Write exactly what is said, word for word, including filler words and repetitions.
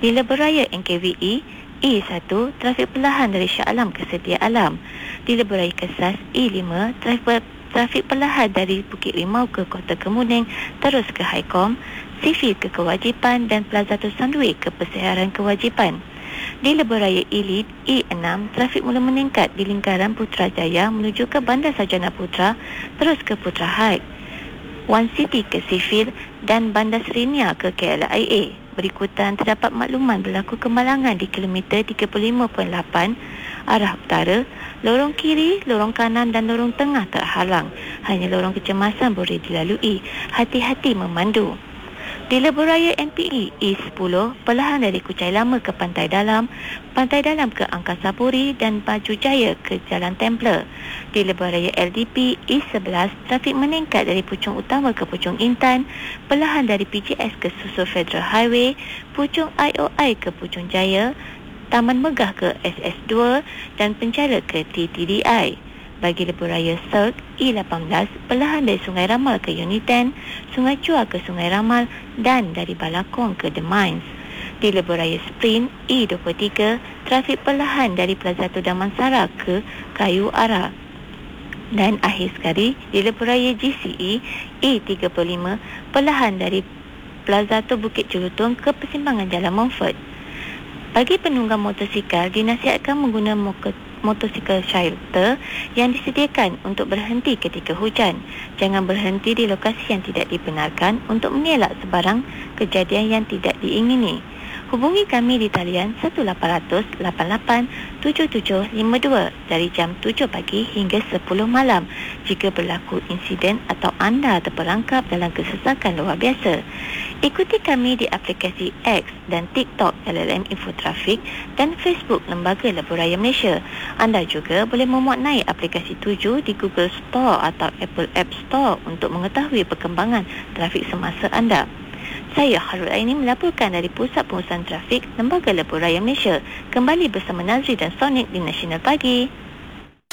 Di Lebuhraya N K V E E satu, trafik perlahan dari Shah Alam ke Setia Alam. Di Lebuhraya Kesas E lima, trafik, trafik perlahan dari Bukit Rimau ke Kota Kemuning terus ke Haikom, Sifil ke Kewajipan dan Plaza Sandwich ke Persiaran Kewajipan. Di Lebuhraya Elite E enam, trafik mula meningkat di lingkaran Putrajaya menuju ke Bandar Sarjana Putra terus ke Putra Heights, One City ke Sifil dan Bandar Serenia ke K L I A. Berikutan terdapat makluman berlaku kemalangan di kilometer tiga puluh lima perpuluhan lapan arah utara. Lorong kiri, lorong kanan dan lorong tengah terhalang. Hanya lorong kecemasan boleh dilalui. Hati-hati memandu. Di Lebuhraya N P E E sepuluh, perlahan dari Kuchai Lama ke Pantai Dalam, Pantai Dalam ke Angkasa Puri dan Baju Jaya ke Jalan Templer. Di Lebuhraya L D P E sebelas, trafik meningkat dari Puchong Utama ke Puchong Intan, perlahan dari P J S ke Susul Federal Highway, Puchong I O I ke Puchong Jaya, Taman Megah ke S S dua dan Penchala ke T T D I. Bagi Lebuhraya Silk E lapan belas, perlahan dari Sungai Ramal ke Uniten, Sungai Chua ke Sungai Ramal dan dari Balakong ke The Mines. Di Lebuhraya Sprint E dua puluh tiga, trafik perlahan dari Plaza Damansara ke Kayu Ara. Dan akhir sekali, di Lebuhraya G C E E tiga puluh lima, perlahan dari Plaza Bukit Jelutong ke Persimpangan Jalan Montfort. Bagi penunggang motosikal, dinasihatkan menggunakan motosikal shelter yang disediakan untuk berhenti ketika hujan. Jangan berhenti di lokasi yang tidak dibenarkan untuk mengelak sebarang kejadian yang tidak diingini. Hubungi kami di talian satu lapan kosong kosong lapan lapan tujuh tujuh lima dua dari jam tujuh pagi hingga sepuluh malam jika berlaku insiden atau anda terperangkap dalam kesesakan luar biasa. Ikuti kami di aplikasi X dan TikTok L L M Info Trafik dan Facebook Lembaga Lebuhraya Malaysia. Anda juga boleh memuat naik aplikasi tujuh di Google Store atau Apple App Store untuk mengetahui perkembangan trafik semasa anda. Saya Harul Aini melaporkan dari Pusat Pengurusan Trafik Lembaga Lebuhraya Malaysia. Kembali bersama Nazri dan Sonic di Nasional Pagi.